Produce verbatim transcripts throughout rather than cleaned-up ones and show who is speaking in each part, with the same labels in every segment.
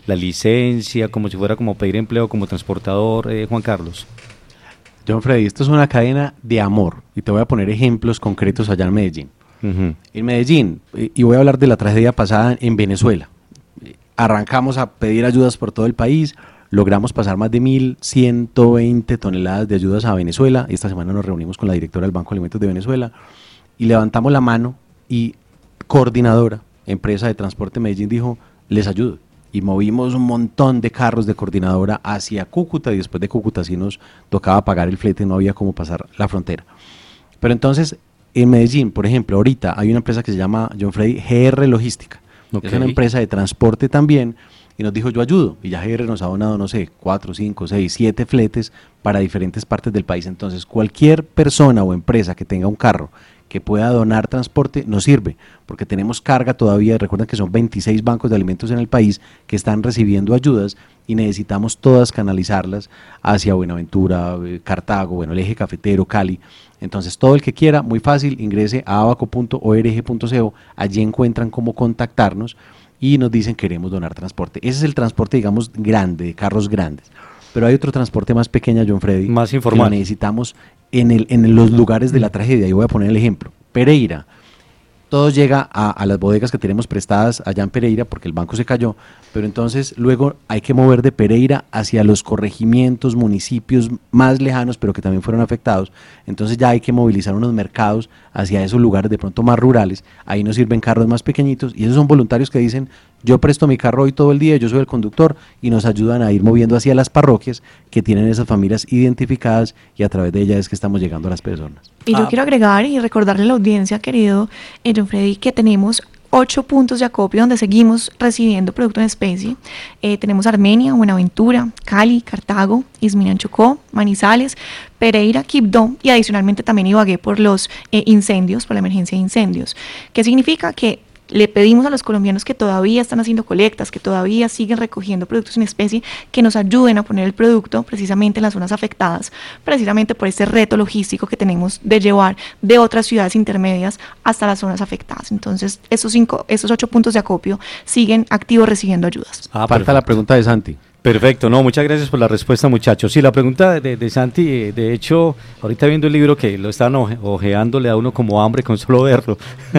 Speaker 1: la licencia, como si fuera como pedir empleo como transportador, eh, Juan Carlos?
Speaker 2: John Freddy, esto es una cadena de amor y te voy a poner ejemplos concretos allá en Medellín. Uh-huh. En Medellín, y voy a hablar de la tragedia pasada en Venezuela, arrancamos a pedir ayudas por todo el país, logramos pasar más de mil ciento veinte toneladas de ayudas a Venezuela. Esta semana nos reunimos con la directora del Banco de Alimentos de Venezuela y levantamos la mano y coordinadora, empresa de transporte Medellín, dijo, les ayudo. Y movimos un montón de carros de coordinadora hacia Cúcuta y después de Cúcuta sí nos tocaba pagar el flete, no había cómo pasar la frontera. Pero entonces, en Medellín, por ejemplo, ahorita hay una empresa que se llama, John Freddy, G R Logística. Okay. Es una empresa de transporte también y nos dijo yo ayudo. Y ya G R nos ha donado, no sé, cuatro, cinco, seis, siete fletes para diferentes partes del país. Entonces, cualquier persona o empresa que tenga un carro que pueda donar transporte, nos sirve, porque tenemos carga todavía. Recuerden que son veintiséis bancos de alimentos en el país que están recibiendo ayudas y necesitamos todas canalizarlas hacia Buenaventura, Cartago, bueno, el eje cafetero, Cali. Entonces, todo el que quiera, muy fácil, ingrese a abaco punto org punto co, allí encuentran cómo contactarnos y nos dicen queremos donar transporte. Ese es el transporte, digamos, grande, de carros grandes. Pero hay otro transporte más pequeño, John Freddy,
Speaker 1: más informal,
Speaker 2: que lo necesitamos en, el, en los lugares de la tragedia. Yo voy a poner el ejemplo. Pereira. Todo llega a, a las bodegas que tenemos prestadas allá en Pereira porque el banco se cayó, pero entonces luego hay que mover de Pereira hacia los corregimientos, municipios más lejanos, pero que también fueron afectados. Entonces ya hay que movilizar unos mercados hacia esos lugares de pronto más rurales. Ahí nos sirven carros más pequeñitos y esos son voluntarios que dicen, yo presto mi carro hoy todo el día, yo soy el conductor, y nos ayudan a ir moviendo hacia las parroquias que tienen esas familias identificadas y a través de ellas es que estamos llegando a las personas.
Speaker 3: Y yo ah. quiero agregar y recordarle a la audiencia, querido eh, John Freddy, que tenemos ocho puntos de acopio donde seguimos recibiendo producto en especie. Eh, tenemos Armenia, Buenaventura, Cali, Cartago, Ismina, Chocó, Manizales, Pereira, Quibdó y adicionalmente también Ibagué por los eh, incendios, por la emergencia de incendios. ¿Qué significa? Que le pedimos a los colombianos que todavía están haciendo colectas, que todavía siguen recogiendo productos en especie, que nos ayuden a poner el producto precisamente en las zonas afectadas, precisamente por este reto logístico que tenemos de llevar de otras ciudades intermedias hasta las zonas afectadas. Entonces, esos cinco, esos ocho puntos de acopio siguen activos recibiendo ayudas.
Speaker 2: Ah, falta la pregunta de Santi.
Speaker 1: Perfecto, no, muchas gracias por la respuesta, muchachos. Sí, la pregunta de, de Santi, eh, de hecho, ahorita viendo el libro que lo están oje, ojeando, le da uno como hambre con solo verlo.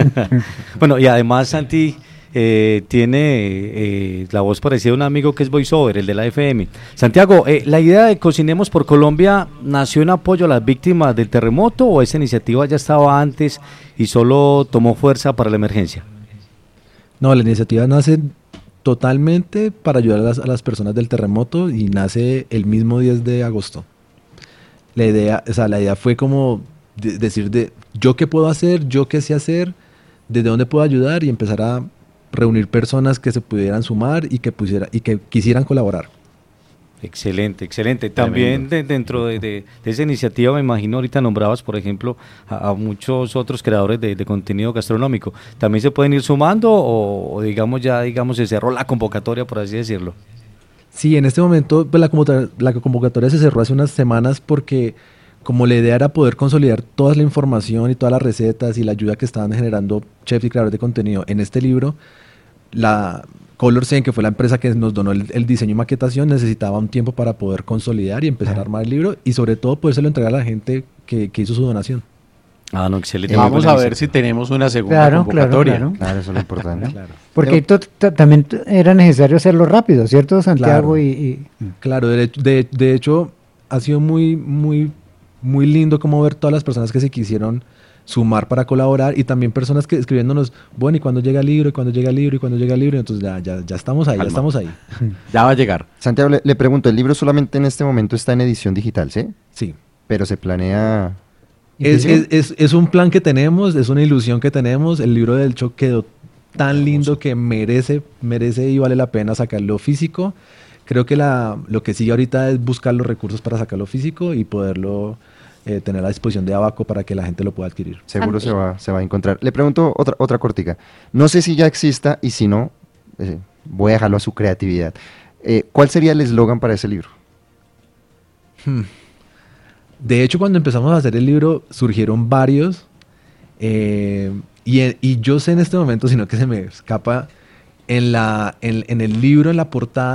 Speaker 1: Bueno, y además Santi eh, tiene eh, la voz parecida a un amigo que es voiceover, el de la F M. Santiago, eh, ¿la idea de Cocinemos por Colombia nació en apoyo a las víctimas del terremoto o esa iniciativa ya estaba antes y solo tomó fuerza para la emergencia?
Speaker 4: No, la iniciativa nace totalmente para ayudar a las, a las personas del terremoto y nace el mismo diez de agosto. La idea, o sea, la idea fue como de, decir de yo qué puedo hacer, yo qué sé hacer, desde dónde puedo ayudar y empezar a reunir personas que se pudieran sumar y que pusiera, y que quisieran colaborar.
Speaker 1: Excelente, excelente. También de, dentro de, de, de esa iniciativa, me imagino, ahorita nombrabas, por ejemplo, a, a muchos otros creadores de, de contenido gastronómico. ¿También se pueden ir sumando o, o digamos ya digamos se cerró la convocatoria, por así decirlo?
Speaker 4: Sí, en este momento pues, la, convocatoria, la convocatoria se cerró hace unas semanas porque como la idea era poder consolidar toda la información y todas las recetas y la ayuda que estaban generando chefs y creadores de contenido en este libro, la Color Zen, que fue la empresa que nos donó el, el diseño y maquetación, necesitaba un tiempo para poder consolidar y empezar a armar el libro y sobre todo podérselo entregar a la gente que, que hizo su donación.
Speaker 1: Ah, no, excelente.
Speaker 2: Vamos a ver si tenemos una segunda
Speaker 5: claro,
Speaker 2: convocatoria.
Speaker 5: Claro, claro.
Speaker 6: Claro, eso es lo importante.
Speaker 5: Claro. Porque to, to, también era necesario hacerlo rápido, ¿cierto, Santiago?
Speaker 4: Claro,
Speaker 5: y, y...
Speaker 4: claro de, de, de hecho, ha sido muy, muy, muy lindo como ver todas las personas que se quisieron sumar para colaborar y también personas que escribiéndonos, bueno, y cuando llega el libro, y cuando llega el libro, y cuando llega el libro, entonces ya, ya, ya estamos ahí, Alma. ya estamos ahí.
Speaker 2: Ya va a llegar.
Speaker 6: Santiago, le, le pregunto, el libro solamente en este momento está en edición digital, ¿sí?
Speaker 4: Sí.
Speaker 6: Pero se planea...
Speaker 4: Es, es, es, es un plan que tenemos, es una ilusión que tenemos, el libro del Cho quedó tan lindo que merece, merece y vale la pena sacarlo físico. Creo que la, lo que sigue ahorita es buscar los recursos para sacarlo físico y poderlo... Eh, tener a disposición de Abaco para que la gente lo pueda adquirir.
Speaker 6: Seguro se va, se va a encontrar. Le pregunto otra, otra cortica. No sé si ya exista y si no, eh, voy a dejarlo a su creatividad. Eh, ¿Cuál sería el eslogan para ese libro?
Speaker 4: Hmm. De hecho, cuando empezamos a hacer el libro surgieron varios eh, y, y yo sé en este momento, sino que se me escapa, en, la, en, en el libro, en la portada,